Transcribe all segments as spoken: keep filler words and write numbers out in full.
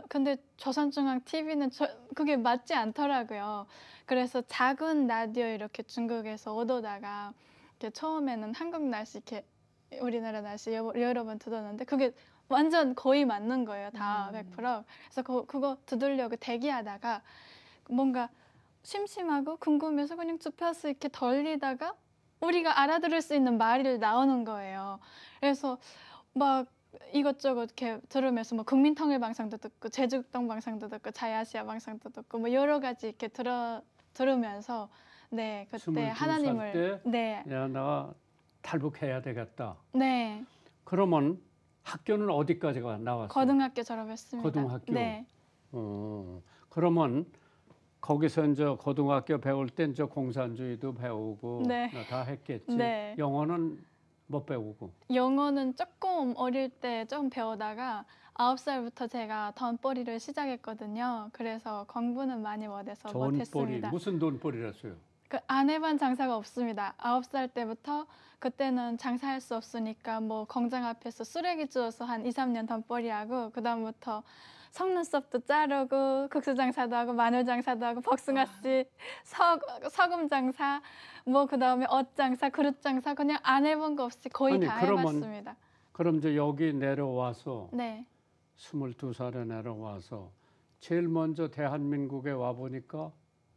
근데 조선중앙 티비는 저 그게 맞지 않더라고요. 그래서 작은 라디오 이렇게 중국에서 얻어다가 이렇게 처음에는 한국 날씨 이렇게 우리나라 날씨 여 여러 번 들었는데 그게 완전 거의 맞는 거예요. 다 음. 백 퍼센트. 그래서 그 그거 들으려고 대기하다가 뭔가 심심하고 궁금해서 그냥 주파수 이렇게 돌리다가 우리가 알아들을 수 있는 말이 나오는 거예요. 그래서 막 이것저것 이렇게 들으면서 뭐 국민통일방송도 듣고 제주국동방송도 듣고 자유아시아 방송도 듣고 뭐 여러 가지 이렇게 들어 들으면서 네 그때 스물두 살 하나님을 때 네. 야, 내가 탈북해야 되겠다. 네. 그러면 학교는 어디까지 나왔어요? 고등학교 졸업했습니다. 고등학교. 네. 어, 그러면 거기서 이제 고등학교 배울 때 이제 공산주의도 배우고 네. 다 했겠지. 네. 영어는 못 배우고. 영어는 조금 어릴 때 좀 배우다가 아홉 살부터 제가 돈벌이를 시작했거든요. 그래서 공부는 많이 못해서 돈벌이 못했습니다. 무슨 돈벌이랬어요? 그 안 해본 장사가 없습니다. 아홉 살 때부터 그때는 장사할 수 없으니까 뭐 공장 앞에서 쓰레기 주워서 한 이, 삼 년 돈벌이하고 그 다음부터 속눈썹도 자르고 국수 장사도 하고 마늘 장사도 하고 복숭아씨 서, 서금 장사 뭐 그 다음에 옷 장사 그릇 장사 그냥 안 해본 거 없이 거의 아니, 다 그러면, 해봤습니다. 그럼 이제 여기 내려와서 네. 스물두 살에 내려와서 제일 먼저 대한민국에 와 보니까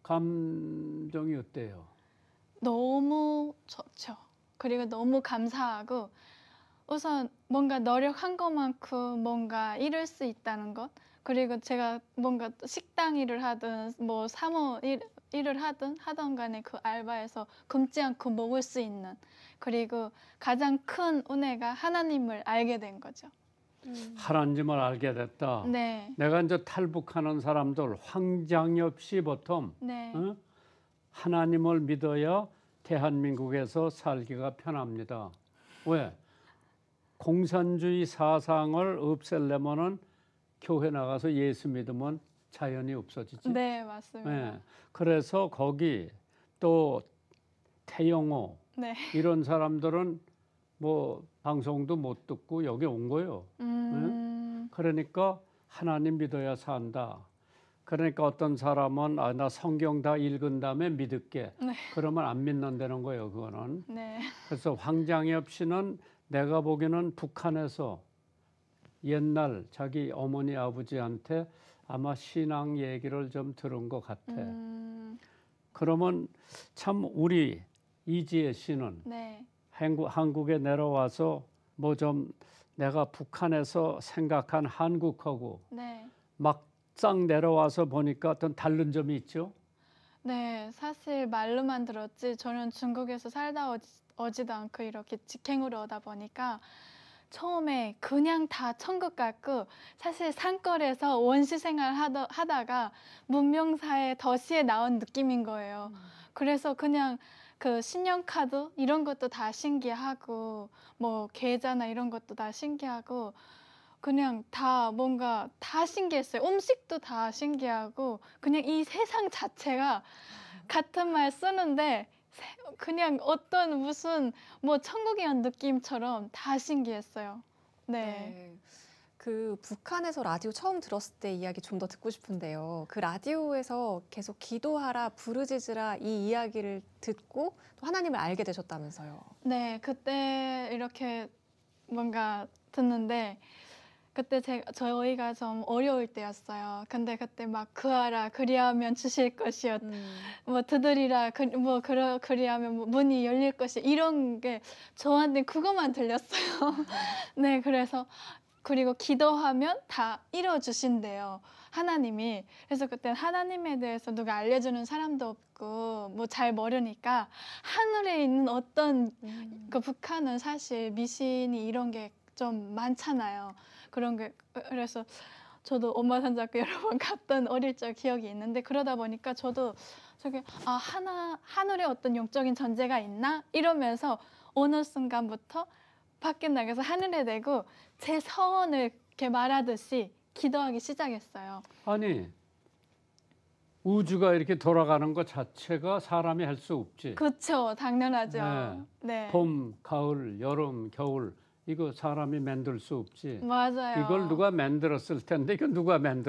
감정이 어때요? 너무 좋죠. 그리고 너무 감사하고 우선 뭔가 노력한 것만큼 뭔가 이룰 수 있다는 것 그리고 제가 뭔가 식당 일을 하든 뭐 사무 일, 일을 하든 하던 간에 그 알바에서 굶지 않고 먹을 수 있는 그리고 가장 큰 은혜가 하나님을 알게 된 거죠. 음. 하나님을 알게 됐다. 네. 내가 이제 탈북하는 사람들 황장엽 씨 보통 네. 어? 하나님을 믿어야 대한민국에서 살기가 편합니다. 왜? 공산주의 사상을 없애려면은 교회 나가서 예수 믿으면 자연이 없어지지. 네, 맞습니다. 네. 그래서 거기 또 태영호 네. 이런 사람들은 뭐 방송도 못 듣고 여기 온 거예요. 음. 그러니까 하나님 믿어야 산다. 그러니까 어떤 사람은 아, 나 성경 다 읽은 다음에 믿을게. 네. 그러면 안 믿는다는 거예요. 그거는. 네. 그래서 황장엽 씨는 내가 보기에는 북한에서 옛날 자기 어머니 아버지한테 아마 신앙 얘기를 좀 들은 것 같아. 음. 그러면 참 우리 이지혜 씨는 네. 한국, 한국에 내려와서 뭐 좀 내가 북한에서 생각한 한국하고 네. 막상 내려와서 보니까 어떤 다른 점이 있죠? 네, 사실 말로만 들었지 저는 중국에서 살다 오지, 오지도 않고 이렇게 직행으로 오다 보니까 처음에 그냥 다 천국 같고 사실 산골에서 원시 생활 하다, 하다가 문명사회 도시에 나온 느낌인 거예요. 음. 그래서 그냥 그 신용카드 이런 것도 다 신기하고 뭐 계좌나 이런 것도 다 신기하고 그냥 다 뭔가 다 신기했어요. 음식도 다 신기하고 그냥 이 세상 자체가 같은 말 쓰는데 그냥 어떤 무슨 뭐 천국에 온 느낌처럼 다 신기했어요. 네. 네. 그 북한에서 라디오 처음 들었을 때 이야기 좀 더 듣고 싶은데요. 그 라디오에서 계속 기도하라, 부르짖으라 이 이야기를 듣고 또 하나님을 알게 되셨다면서요. 네, 그때 이렇게 뭔가 듣는데 그때 제, 저희가 좀 어려울 때였어요. 근데 그때 막 구하라 그리하면 주실 것이었 음. 뭐 두드리라 그, 뭐 그러, 그리하면 뭐 문이 열릴 것이 이런 게 저한테 그것만 들렸어요. 네, 그래서 그리고 기도하면 다 이뤄주신대요. 하나님이. 그래서 그때 하나님에 대해서 누가 알려주는 사람도 없고 뭐 잘 모르니까 하늘에 있는 어떤 음. 그 북한은 사실 미신이 이런 게 좀 많잖아요. 그런 게 그래서 저도 엄마 손잡고 여러 번 갔던 어릴 적 기억이 있는데 그러다 보니까 저도 저게 아 하나 하늘에 어떤 영적인 존재가 있나 이러면서 어느 순간부터 밖에 나가서 하늘에 대고 제 서원을 이렇게 말하듯이 기도하기 시작했어요. 아니 우주가 이렇게 돌아가는 것 자체가 사람이 할 수 없지. 그렇죠, 당연하죠. 네. 네. 봄, 가을, 여름, 겨울 이거 사람이 만들 수 없지. 맞아요. 이걸 누가 만들었을 텐데 이거 누가 만들